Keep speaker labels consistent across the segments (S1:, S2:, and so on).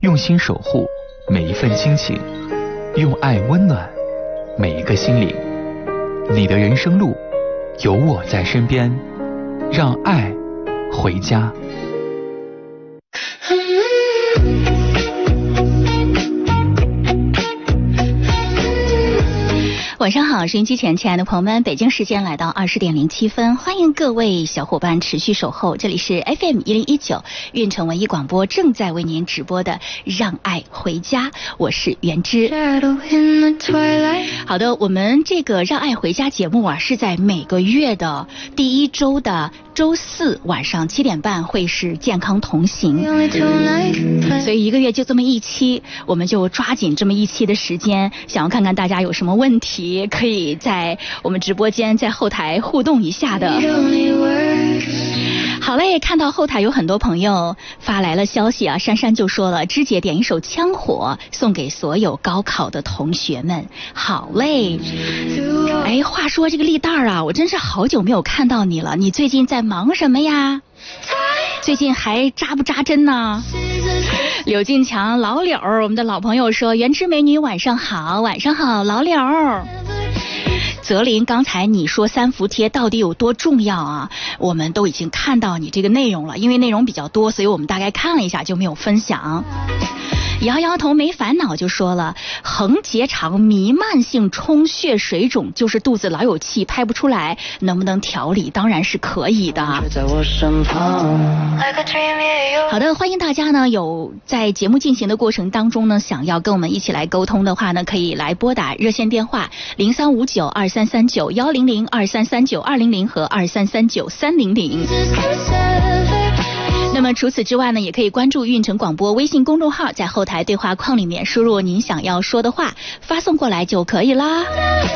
S1: 用心守护每一份亲情，用爱温暖每一个心灵。你的人生路有我在身边，让爱回家。
S2: 晚上好，收音机前亲爱的朋友们，北京时间来到20:07，欢迎各位小伙伴持续守候，这里是 FM1019运城文艺广播正在为您直播的让爱回家，我是袁之。好的，我们这个让爱回家节目啊，是在每个月的第一周的周四晚上7点半会是健康同行，所以一个月就这么一期，我们就抓紧这么一期的时间，想要看看大家有什么问题，可以在我们直播间在后台互动一下的。好嘞，看到后台有很多朋友发来了消息啊，珊珊就说了，芝姐点一首《枪火》送给所有高考的同学们。好嘞，哎，话说这个立蛋啊，我真是好久没有看到你了，你最近在忙什么呀？最近还扎不扎针呢？柳进强老柳，我们的老朋友说，原汁美女晚上好。晚上好老柳。泽林，刚才你说三伏贴到底有多重要啊？我们都已经看到你这个内容了，因为内容比较多，所以我们大概看了一下就没有分享。摇摇头没烦恼就说了，横结肠弥漫性充血水肿，就是肚子老有气排不出来，能不能调理？当然是可以的。好的，欢迎大家呢，有在节目进行的过程当中呢，想要跟我们一起来沟通的话呢，可以来拨打热线电话03592339-100、2339-200和2339-300。那么除此之外呢，也可以关注运城广播微信公众号，在后台对话框里面输入您想要说的话，发送过来就可以啦。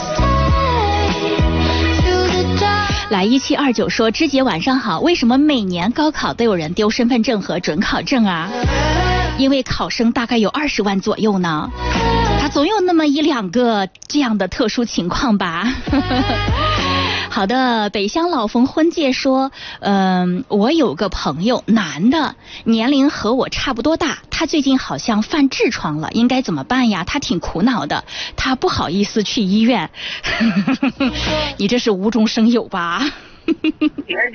S2: 来1729说，芝姐晚上好，为什么每年高考都有人丢身份证和准考证啊？因为考生大概有20万左右呢，他总有那么1-2个这样的特殊情况吧。好的，北乡老冯婚介说，我有个朋友，男的，年龄和我差不多大，他最近好像犯痔疮了，应该怎么办呀？他挺苦恼的，他不好意思去医院。你这是无中生有吧？